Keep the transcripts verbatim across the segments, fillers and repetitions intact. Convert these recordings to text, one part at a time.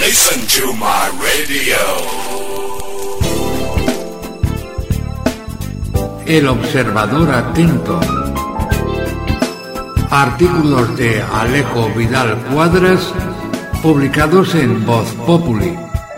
Listen to my radio. El observador atento. Artículos de Alejo Vidal Cuadras, publicados en Voz Populi.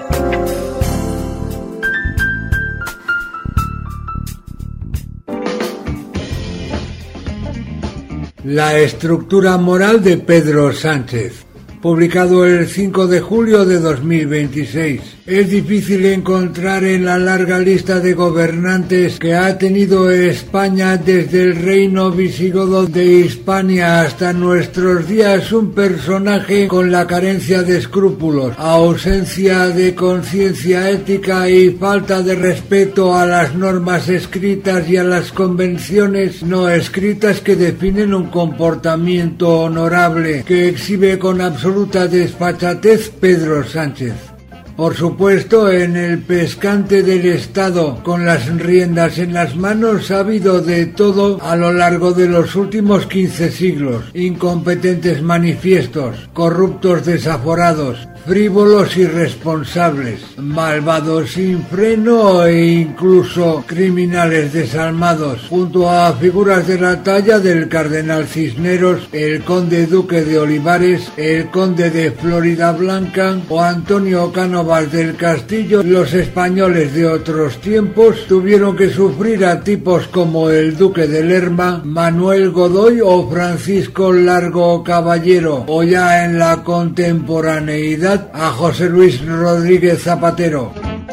La estructura moral de Pedro Sánchez, publicado el cinco de julio de dos mil veintiséis. Es difícil encontrar en la larga lista de gobernantes que ha tenido España desde el reino visigodo de Hispania hasta nuestros días un personaje con la carencia de escrúpulos, ausencia de conciencia ética y falta de respeto a las normas escritas y a las convenciones no escritas que definen un comportamiento honorable que exhibe con absoluta desfachatez Pedro Sánchez. Por supuesto, en el pescante del Estado, con las riendas en las manos, ha habido de todo a lo largo de los últimos quince siglos. Incompetentes manifiestos, corruptos desaforados, frívolos irresponsables, malvados sin freno e incluso criminales desalmados, junto a figuras de la talla del cardenal Cisneros, el conde duque de Olivares, el conde de Floridablanca o Antonio Cánovas del Castillo. Los españoles de otros tiempos tuvieron que sufrir a tipos como el duque de Lerma, Manuel Godoy o Francisco Largo Caballero, o ya en la contemporaneidad a José Luis Rodríguez Zapatero.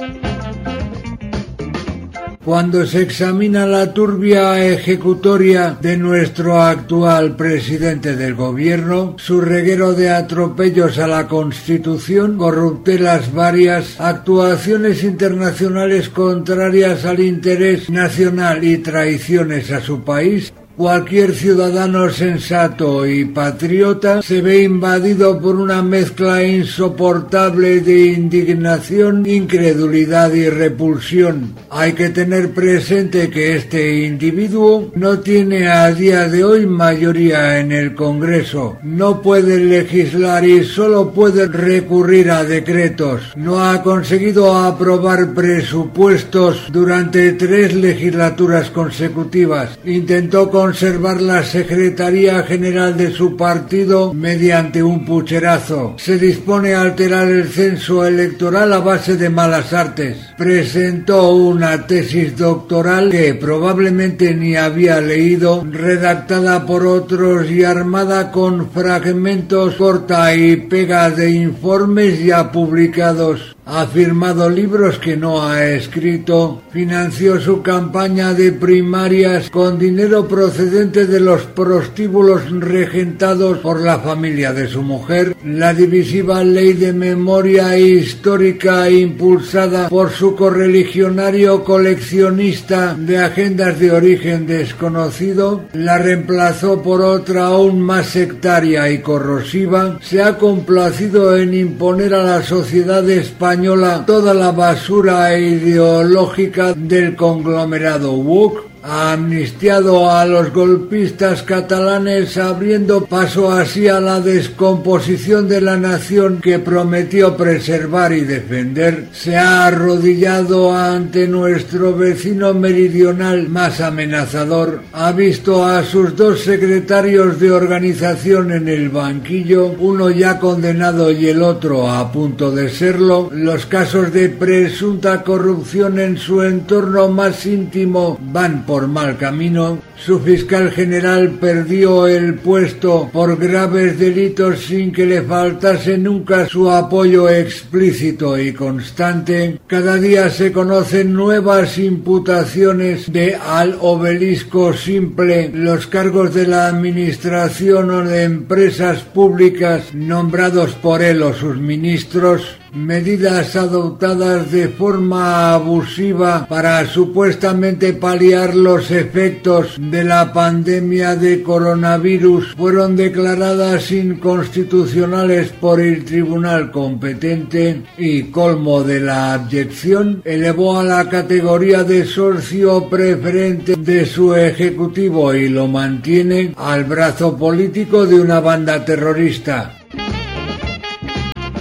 Cuando se examina la turbia ejecutoria de nuestro actual presidente del gobierno, su reguero de atropellos a la Constitución, corruptelas varias, actuaciones internacionales contrarias al interés nacional y traiciones a su país, cualquier ciudadano sensato y patriota se ve invadido por una mezcla insoportable de indignación, incredulidad y repulsión. Hay que tener presente que este individuo no tiene a día de hoy mayoría en el Congreso, no puede legislar y solo puede recurrir a decretos. No ha conseguido aprobar presupuestos durante tres legislaturas consecutivas. Intentó con conservar la Secretaría General de su partido mediante un pucherazo. Se dispone a alterar el censo electoral a base de malas artes. Presentó una tesis doctoral que probablemente ni había leído, redactada por otros y armada con fragmentos corta y pega de informes ya publicados. Ha firmado libros que no ha escrito, financió su campaña de primarias con dinero procedente de los prostíbulos regentados por la familia de su mujer, la divisiva ley de memoria histórica impulsada por su correligionario coleccionista de agendas de origen desconocido, la reemplazó por otra aún más sectaria y corrosiva, se ha complacido en imponer a la sociedad española toda la basura ideológica del conglomerado woke, ha amnistiado a los golpistas catalanes, abriendo paso así a la descomposición de la nación que prometió preservar y defender. Se ha arrodillado ante nuestro vecino meridional más amenazador. Ha visto a sus dos secretarios de organización en el banquillo, uno ya condenado y el otro a punto de serlo. Los casos de presunta corrupción en su entorno más íntimo van por mal camino. Su fiscal general perdió el puesto por graves delitos sin que le faltase nunca su apoyo explícito y constante. Cada día se conocen nuevas imputaciones de al obelisco simple los cargos de la administración o de empresas públicas nombrados por él o sus ministros, medidas adoptadas de forma abusiva para supuestamente paliar los efectos de la pandemia de coronavirus fueron declaradas inconstitucionales por el tribunal competente y, colmo de la abyección, elevó a la categoría de socio preferente de su ejecutivo y lo mantiene al brazo político de una banda terrorista.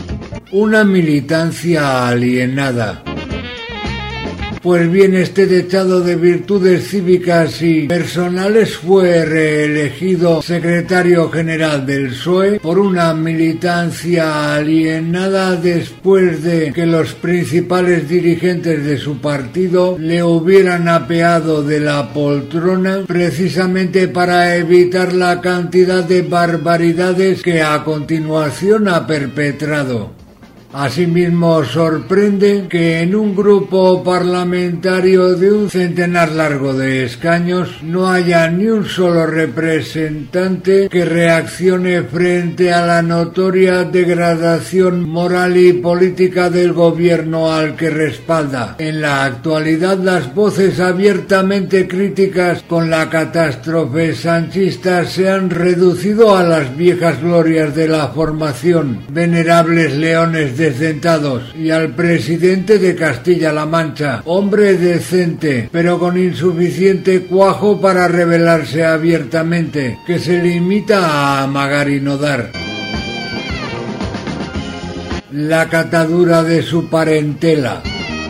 una militancia alienada. Pues bien, este dechado de virtudes cívicas y personales fue reelegido secretario general del P S O E por una militancia alienada después de que los principales dirigentes de su partido le hubieran apeado de la poltrona precisamente para evitar la cantidad de barbaridades que a continuación ha perpetrado. Asimismo, sorprende que en un grupo parlamentario de un centenar largo de escaños no haya ni un solo representante que reaccione frente a la notoria degradación moral y política del gobierno al que respalda. En la actualidad, las voces abiertamente críticas con la catástrofe sanchista se han reducido a las viejas glorias de la formación, venerables leones desdentados, y al presidente de Castilla-La Mancha, hombre decente, pero con insuficiente cuajo para rebelarse abiertamente, que se limita a amagar y no dar. La catadura de su parentela.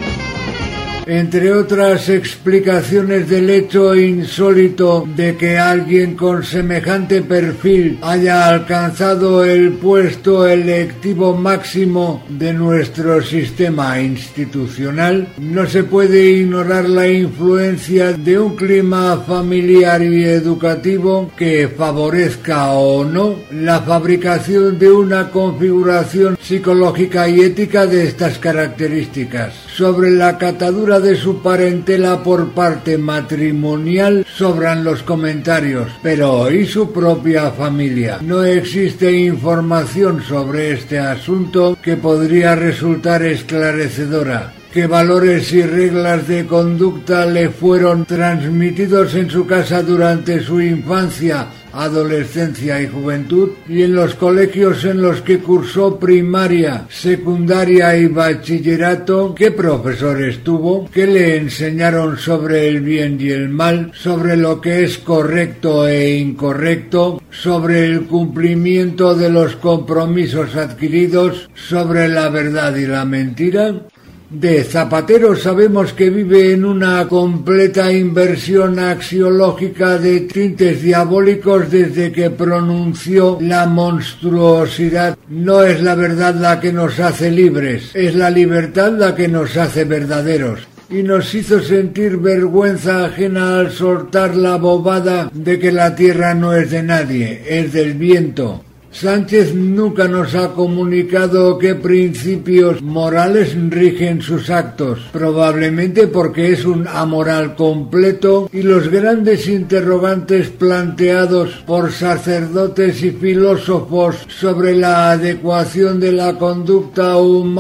Entre otras explicaciones del hecho insólito de que alguien con semejante perfil haya alcanzado el puesto electivo máximo de nuestro sistema institucional, no se puede ignorar la influencia de un clima familiar y educativo que favorezca o no la fabricación de una configuración psicológica y ética de estas características. Sobre la catadura de su parentela por parte matrimonial sobran los comentarios, pero ¿y su propia familia? No existe información sobre este asunto que podría resultar esclarecedora. ¿Qué valores y reglas de conducta le fueron transmitidos en su casa durante su infancia, adolescencia y juventud, y en los colegios en los que cursó primaria, secundaria y bachillerato? ¿Qué profesores tuvo? ¿Qué le enseñaron sobre el bien y el mal, sobre lo que es correcto e incorrecto, sobre el cumplimiento de los compromisos adquiridos, sobre la verdad y la mentira? De Zapatero sabemos que vive en una completa inversión axiológica de tintes diabólicos desde que pronunció la monstruosidad: no es la verdad la que nos hace libres, es la libertad la que nos hace verdaderos. Y nos hizo sentir vergüenza ajena al soltar la bobada de que la tierra no es de nadie, es del viento. Sánchez nunca nos ha comunicado qué principios morales rigen sus actos, probablemente porque es un amoral completo, y los grandes interrogantes planteados por sacerdotes y filósofos sobre la adecuación de la conducta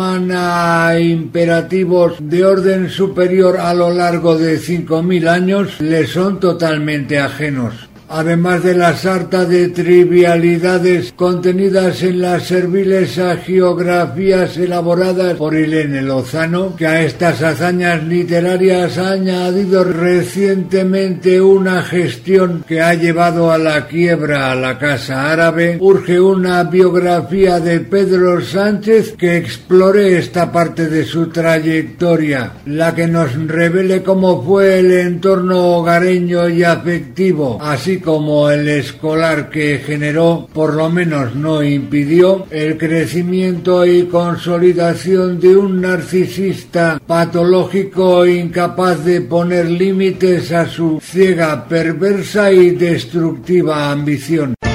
humana a imperativos de orden superior a lo largo de cinco mil años le son totalmente ajenos. Además de la sarta de trivialidades contenidas en las serviles hagiografías elaboradas por Irene Lozano, que a estas hazañas literarias ha añadido recientemente una gestión que ha llevado a la quiebra a la Casa Árabe, urge una biografía de Pedro Sánchez que explore esta parte de su trayectoria, la que nos revele cómo fue el entorno hogareño y afectivo, así como el escolar, que generó, por lo menos no impidió, el crecimiento y consolidación de un narcisista patológico incapaz de poner límites a su ciega, perversa y destructiva ambición.